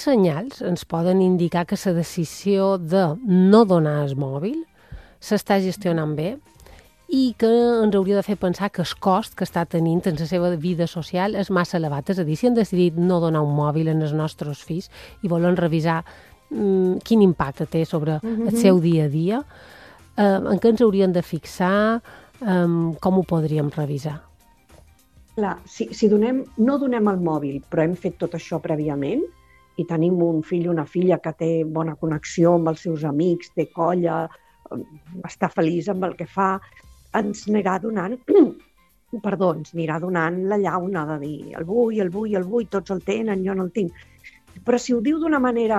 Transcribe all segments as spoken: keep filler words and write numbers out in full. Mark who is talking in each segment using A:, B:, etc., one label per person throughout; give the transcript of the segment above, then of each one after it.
A: senyals ens poden indicar que la decisió de no donar el mòbil s'està gestionant bé i que ens hauria de fer pensar que el cost que està tenint en la seva vida social és massa elevat. És a dir, si han decidit no donar un mòbil als nostres fills i volen revisar mm, quin impacte té sobre mm-hmm. el seu dia a dia, eh, en què ens hauríem de fixar, eh, com ho podríem revisar?
B: Clar, si, si donem, no donem el mòbil, però hem fet tot això prèviament i tenim un fill o una filla que té bona connexió amb els seus amics, té colla, està feliç amb el que fa, ens anirà donant, perdó, ens anirà donant la llauna de dir el vull, el vull, el vull, tots el tenen, jo no el tinc. Però si ho diu d'una manera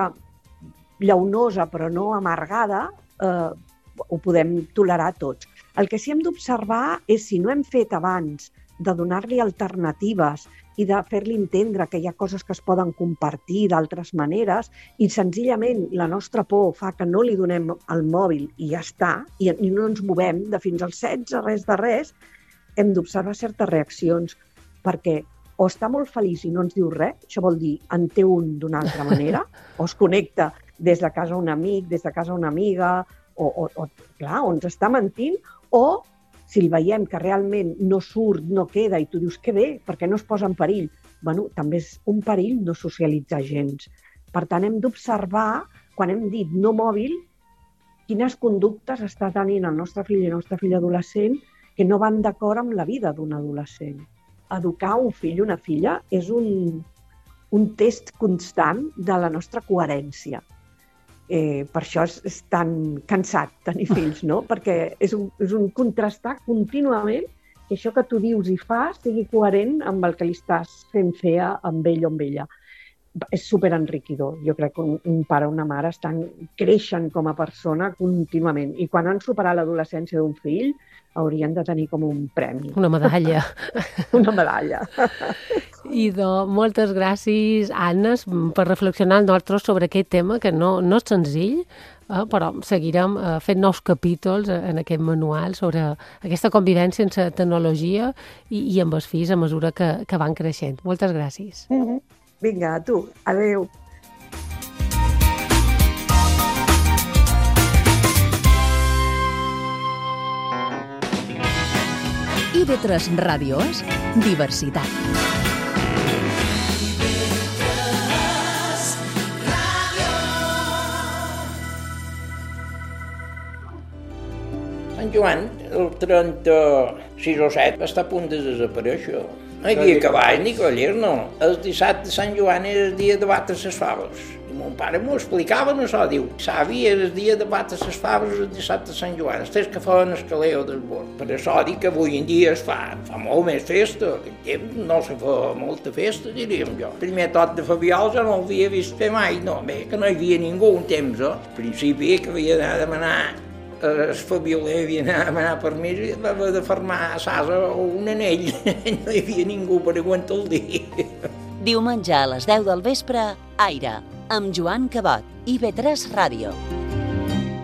B: llaunosa però no amargada, eh, ho podem tolerar tots. El que sí hem d'observar és si no hem fet abans de donar-li alternatives i de fer-li entendre que hi ha coses que es poden compartir d'altres maneres i senzillament la nostra por fa que no li donem el mòbil i ja està, i no ens movem de fins als setze, res de res, hem d'observar certes reaccions perquè o està molt feliç i no ens diu res, això vol dir en té un d'una altra manera, o es connecta des de casa un amic, des de casa una amiga, o, o, o clar, o ens està mentint, o si el veiem que realment no surt, no queda, i tu dius que bé, perquè no es posa en perill. Bueno, també és un perill no socialitzar gens. Per tant, hem d'observar, quan hem dit no mòbil, quines conductes està tenint el nostre fill i la nostra filla adolescent que no van d'acord amb la vida d'un adolescent. Educar un fill o una filla és un, un test constant de la nostra coherència. Eh, per això és, és tan cansat tenir fills, no? Perquè és un, és un contrastar contínuament que això que tu dius i fas sigui coherent amb el que li estàs fent fer amb ell o amb ella. És superenriquidor. Jo crec que un, un pare o una mare estan creixen com a persona contínuament i quan han superat l'adolescència d'un fill haurien de tenir com un premi.
A: Una medalla.
B: Una medalla.
A: Idò, moltes gràcies, Anna, per reflexionar amb nosaltres sobre aquest tema, que no, no és senzill, eh, però seguirem eh, fent nous capítols en aquest manual sobre aquesta convivència amb la tecnologia i, i amb els fills a mesura que, que van creixent. Moltes gràcies.
B: Mm-hmm. Vinga, a tu. Adéu.
C: I ve tres Ràdios, diversitat.
D: Sant Joan, el trenta-sis o set, està a punt de desaparèixer. No hi havia cavalls ni cavallers, no. El dissabte de Sant Joan era el dia de batre les faves. I mon pare m'ho explicava, no això, diu, savi, era el dia de batre les faves el dissabte de Sant Joan, els que feien el caleo del bord. Per això dic que avui en dia es fa, fa molt més festa, aquell temps no se fa molta festa, diríem jo. El primer tot de Fabiol jo no l'havia vist fer mai, no, bé, que no hi havia ningú un temps, eh? Al principi que havia d'anar a demanar el Fabioler havia d'anar a demanar permís i havia de fermar a Sasa un anell. No hi havia ningú per aguantar el dia.
C: Diumenge a les deu del vespre, Aire, amb Joan Cabot, I ve tres Ràdio.